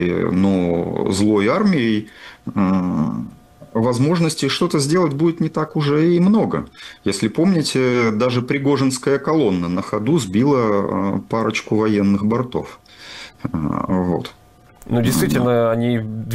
но злой армией возможностей что-то сделать будет не так уже и много. Если помните, даже Пригожинская колонна на ходу сбила парочку военных бортов. Вот. Ну, действительно, они